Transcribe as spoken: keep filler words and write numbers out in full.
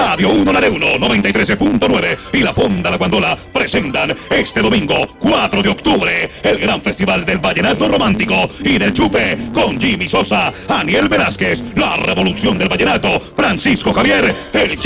Radio uno La de uno, noventa y tres punto nueve y La Fonda La Guandola presentan este domingo cuatro de octubre el gran festival del vallenato romántico y del chupe con Jimmy Sosa, Aniel Velázquez, La Revolución del Vallenato, Francisco Javier, el